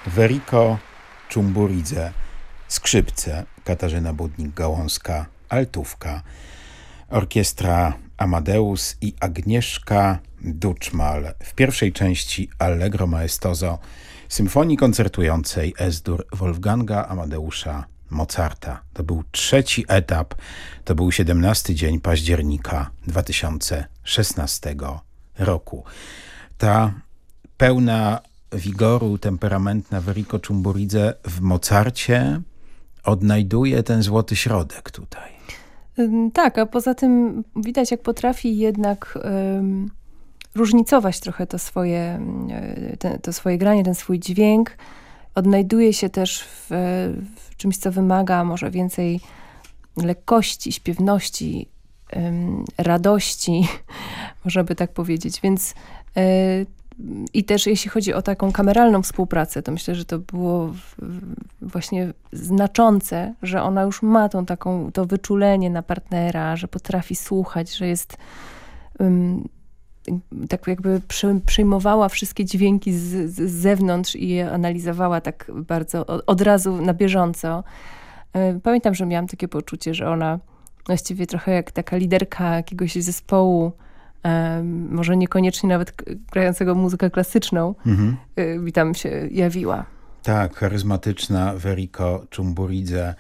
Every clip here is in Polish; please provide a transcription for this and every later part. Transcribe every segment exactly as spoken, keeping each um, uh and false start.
Weriko Czumburidze, skrzypce, Katarzyna Budnik-Gałązka, altówka, orkiestra Amadeus i Agnieszka Duczmal w pierwszej części Allegro maestoso symfonii koncertującej Es-dur Wolfganga Amadeusza Mozarta. To był trzeci etap, to był siedemnasty dzień października dwa tysiące szesnastego roku. Ta pełna wigoru, temperamentna Weriko Czumburidze w Mozarcie odnajduje ten złoty środek tutaj. Tak, a poza tym widać, jak potrafi jednak um, różnicować trochę to swoje, te, to swoje granie, ten swój dźwięk. Odnajduje się też w, w czymś, co wymaga może więcej lekkości, śpiewności, um, radości, można by tak powiedzieć. Więc y, i też jeśli chodzi o taką kameralną współpracę, to myślę, że to było właśnie znaczące, że ona już ma tą taką, to wyczulenie na partnera, że potrafi słuchać, że jest um, tak jakby przy, przyjmowała wszystkie dźwięki z, z zewnątrz i je analizowała tak bardzo od, od razu na bieżąco. Pamiętam, że miałam takie poczucie, że ona właściwie trochę jak taka liderka jakiegoś zespołu, Um, może niekoniecznie nawet grającego muzykę klasyczną, mhm. y, mi tam się jawiła. Tak, charyzmatyczna Weriko Czumburidze,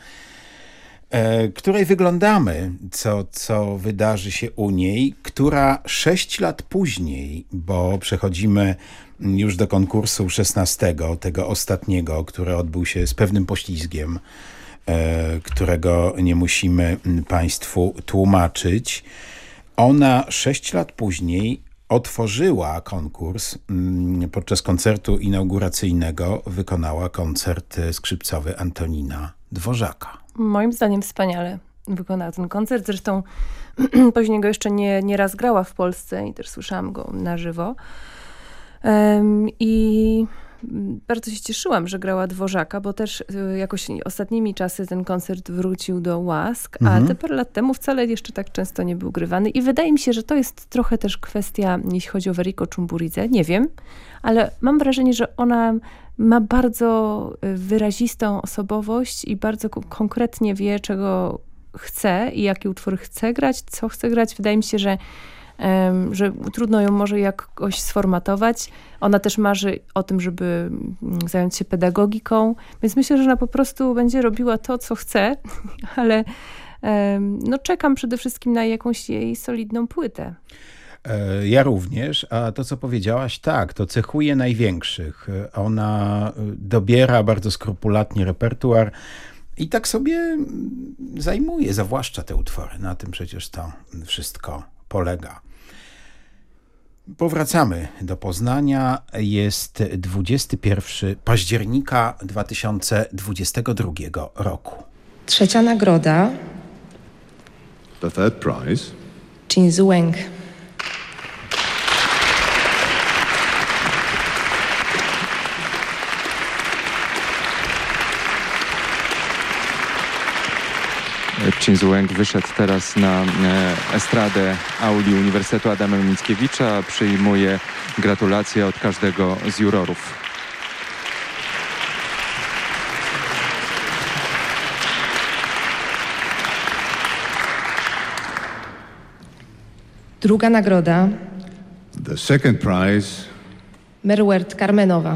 e, której wyglądamy, co, co wydarzy się u niej, która sześć lat później, bo przechodzimy już do konkursu szesnastego, tego ostatniego, który odbył się z pewnym poślizgiem, e, którego nie musimy Państwu tłumaczyć. Ona sześć lat później otworzyła konkurs. Podczas koncertu inauguracyjnego wykonała koncert skrzypcowy Antonina Dworzaka. Moim zdaniem wspaniale wykonała ten koncert. Zresztą później go jeszcze nie, nie raz grała w Polsce i też słyszałam go na żywo. Um, I bardzo się cieszyłam, że grała Dworzaka, bo też jakoś ostatnimi czasy ten koncert wrócił do łask, mhm. a te parę lat temu wcale jeszcze tak często nie był grywany. I wydaje mi się, że to jest trochę też kwestia, jeśli chodzi o Weriko Czumburidze, nie wiem, ale mam wrażenie, że ona ma bardzo wyrazistą osobowość i bardzo konkretnie wie, czego chce i jakie utwory chce grać, co chce grać. Wydaje mi się, że że trudno ją może jakoś sformatować. Ona też marzy o tym, żeby zająć się pedagogiką, więc myślę, że ona po prostu będzie robiła to, co chce, ale no, czekam przede wszystkim na jakąś jej solidną płytę. Ja również, a to, co powiedziałaś, tak, to cechuje największych. Ona dobiera bardzo skrupulatnie repertuar i tak sobie zajmuje, zawłaszcza te utwory. Na tym przecież to wszystko polega. Powracamy do Poznania. Jest dwudziestego pierwszego października dwa tysiące dwudziestego drugiego roku. Trzecia nagroda. The third prize. Chin Zueng. Chin Zueng wyszedł teraz na estradę auli Uniwersytetu Adama Mickiewicza. Przyjmuje gratulacje od każdego z jurorów. Druga nagroda. The second prize. Merwert Karmenowa.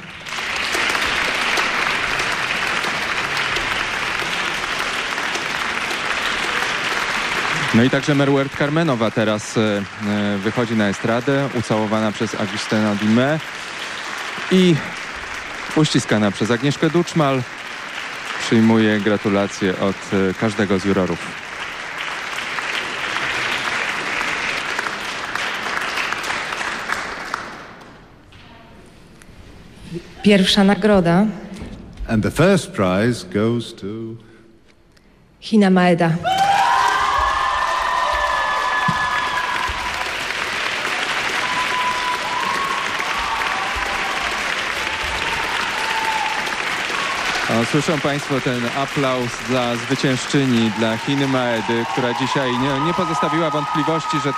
No i także Merwert Karmenowa teraz e, wychodzi na estradę, ucałowana przez Augustena Dumais i uściskana przez Agnieszkę Duczmal. Przyjmuje gratulacje od e, każdego z jurorów. Pierwsza nagroda. And the first prize goes to Hina Maeda. O, słyszą Państwo ten aplauz dla zwyciężczyni, dla Hiny Maedy, która dzisiaj nie, nie pozostawiła wątpliwości, że